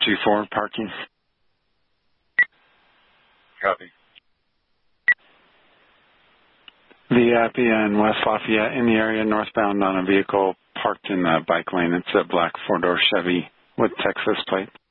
224, parking. Copy. Apia in West Lafayette in the area northbound on a vehicle parked in the bike lane. It's a black four-door Chevy with Texas plate.